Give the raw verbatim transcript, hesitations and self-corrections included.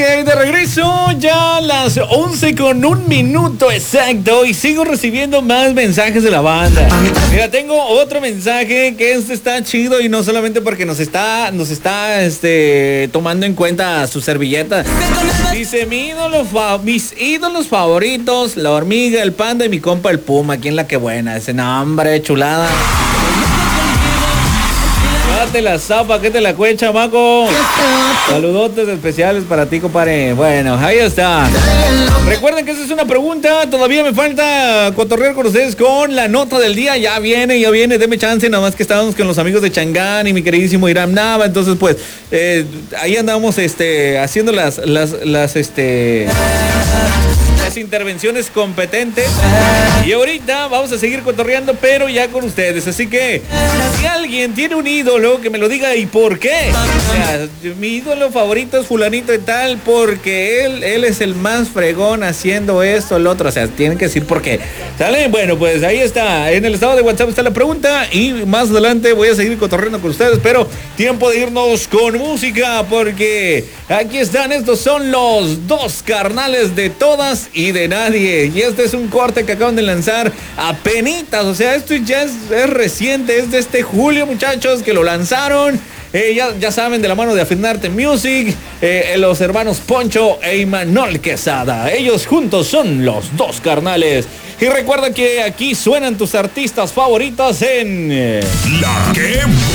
De regreso ya a las once con un minuto exacto y sigo recibiendo más mensajes de la banda. Mira, tengo otro mensaje que este está chido y no solamente porque nos está nos está este tomando en cuenta su servilleta. Dice, mi ídolo fa- mis ídolos favoritos, la hormiga, el panda y mi compa el puma, aquí en La Que Buena. Ese nombre, chulada. Date la zapa, que te la cuecha, chamaco. Saludotes especiales para ti, compadre. Bueno, ahí está. Recuerden que esa es una pregunta. Todavía me falta cotorrear con ustedes con la nota del día. Ya viene, ya viene. Deme chance, nada más que estábamos con los amigos de Changán y mi queridísimo Iram Nava. Entonces, pues, eh, ahí andamos este, haciendo las, las, las, este... las intervenciones competentes. Y ahorita vamos a seguir cotorreando, pero ya con ustedes. Así que, si alguien tiene un ídolo, que me lo diga y por qué. O sea, mi ídolo favorito es fulanito y tal, porque él, él es el más fregón haciendo esto, el otro. O sea, tienen que decir por qué. ¿Sale? Bueno, pues ahí está. En el estado de WhatsApp está la pregunta. Y más adelante voy a seguir cotorreando con ustedes. Pero tiempo de irnos con música, porque aquí están. Estos son los dos carnales de todas y de nadie. Y este es un corte que acaban de lanzar a penitas. O sea, esto ya es, es reciente. Es de este julio, muchachos, que lo lanzaron. Eh, ya, ya saben, de la mano de Afinarte Music, eh, los hermanos Poncho e Imanol Quesada. Ellos juntos son los dos carnales. Y recuerda que aquí suenan tus artistas favoritos en... La Que